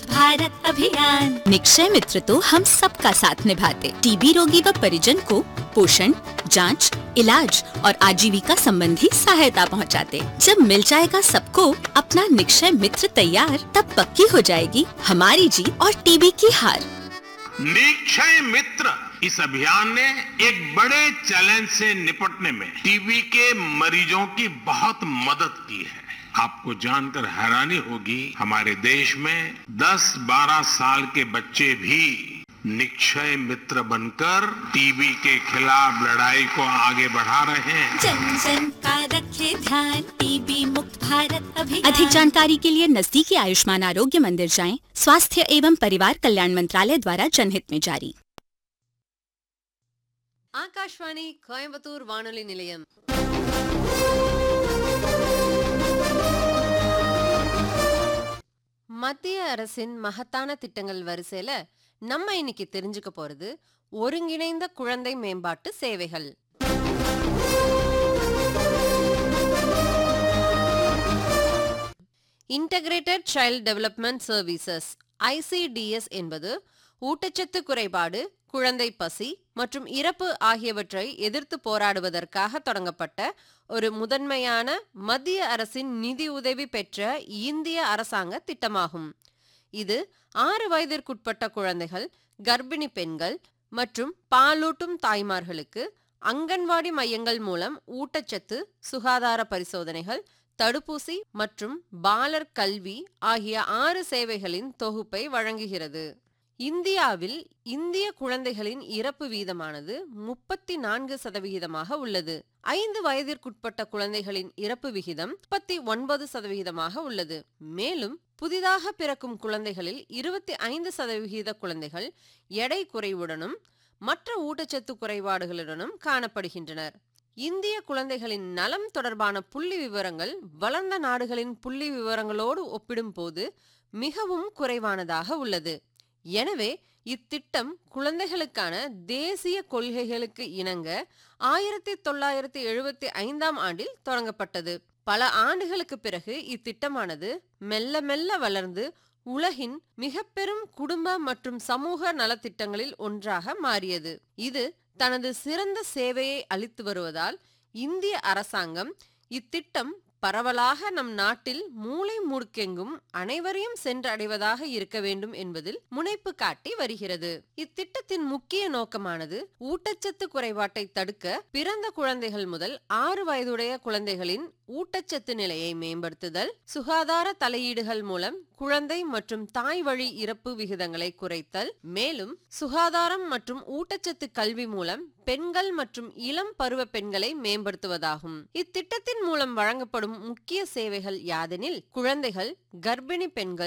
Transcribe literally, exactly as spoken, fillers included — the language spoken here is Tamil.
मुक्त भारत अभियान। निक्षय मित्र तो हम सबका साथ निभाते, टीबी रोगी व परिजन को पोषण, जांच, इलाज और आजीविका संबंधी सहायता पहुंचाते। जब मिल जाएगा सबको अपना निक्षय मित्र तैयार, तब पक्की हो जाएगी हमारी जीत और टीबी की हार। निक्षय मित्र इस अभियान ने एक बड़े चैलेंज से निपटने में टीबी के मरीजों की बहुत मदद की है। आपको जानकर हैरानी होगी, हमारे देश में दस बारह साल के बच्चे भी निक्षय मित्र बनकर टीबी के खिलाफ लड़ाई को आगे बढ़ा रहे हैं। जन जन का रखे ध्यान, टीबी मुक्त भारत अभियान। अधिक जानकारी के लिए नजदीकी आयुष्मान आरोग्य मंदिर जाएं। स्वास्थ्य एवं परिवार कल्याण मंत्रालय द्वारा जनहित में जारी। ஆகாஷ்வாணி கோயம்புத்தூர் வானொலி நிலையம். மத்திய அரசின் மகத்தான திட்டங்கள் வரிசையில நம்ம இன்னைக்கு தெரிஞ்சுக்க போறது ஒருங்கிணைந்த குழந்தை மேம்பாட்டு சேவைகள். Integrated child development services ICDS என்பது ஊட்டச்சத்து குறைபாடு, குழந்தை பசி மற்றும் இறப்பு ஆகியவற்றை எதிர்த்து போராடுவதற்காக தொடங்கப்பட்ட ஒரு முதன்மையான மத்திய அரசின் நிதி உதவி பெற்ற இந்திய அரசாங்க திட்டமாகும். இது ஆறு வயதிற்குட்பட்ட குழந்தைகள், கர்ப்பிணி பெண்கள் மற்றும் பாலூட்டும் தாய்மார்களுக்கு அங்கன்வாடி மையங்கள் மூலம் ஊட்டச்சத்து, சுகாதார பரிசோதனைகள், தடுப்பூசி மற்றும் பாலர் கல்வி ஆகிய ஆறு சேவைகளின் தொகுப்பை வழங்குகிறது. இந்தியாவில் இந்திய குழந்தைகளின் இறப்பு வீதமானது முப்பத்தி நான்கு சதவிகிதமாக உள்ளது. ஐந்து வயதிற்குட்பட்ட குழந்தைகளின் இறப்பு விகிதம் முப்பத்தி ஒன்பது சதவிகிதமாக உள்ளது. மேலும் புதிதாக பிறக்கும் குழந்தைகளில் இருபத்தி ஐந்து சதவிகித குழந்தைகள் எடை குறைவுடனும் மற்ற ஊட்டச்சத்து குறைபாடுகளுடனும் காணப்படுகின்றனர். இந்திய குழந்தைகளின் நலம் தொடர்பான புள்ளி விவரங்கள் வளர்ந்த நாடுகளின் புள்ளி விவரங்களோடு ஒப்பிடும்போது மிகவும் குறைவானதாக உள்ளது. எனவே இத்திட்டம் குழந்தைகளுக்கான தேசிய கொள்கைகளுக்கு இணங்க ஆயிரத்தி தொள்ளாயிரத்தி எழுபத்தி ஐந்தாம் ஆண்டில் தொடங்கப்பட்டது. பல ஆண்டுகளுக்கு பிறகு இத்திட்டமானது மெல்ல மெல்ல வளர்ந்து உலகின் மிக பெரும் குடும்ப மற்றும் சமூக நலத்திட்டங்களில் ஒன்றாக மாறியது. இது தனது சிறந்த சேவையை அளித்து வருவதால் இந்திய அரசாங்கம் இத்திட்டம் பரவலாக நம் நாட்டில் மூலை முடுக்கெங்கும் அனைவரையும் சென்றடைவதாக இருக்க வேண்டும் என்பதில் முனைப்பு காட்டி வருகிறது. இத்திட்டத்தின் முக்கிய நோக்கமானது ஊட்டச்சத்து குறைபாட்டை தடுக்க பிறந்த குழந்தைகள் முதல் ஆறு வயதுடைய குழந்தைகளின் ஊட்டச்சத்து நிலையை மேம்படுத்துதல், சுகாதார தலையீடுகள் மூலம் குழந்தை மற்றும் தாய் வழி இறப்பு விகிதங்களை குறைத்தல், மேலும் சுகாதாரம் மற்றும் ஊட்டச்சத்து கல்வி மூலம் பெண்கள் மற்றும் இளம் பருவ பெண்களை மேம்படுத்துவதாகும். இத்திட்டத்தின் மூலம் வழங்கப்படும் முக்கிய சேவைகள் யாதெனில் குழந்தைகள், கர்ப்பிணி பெண்கள்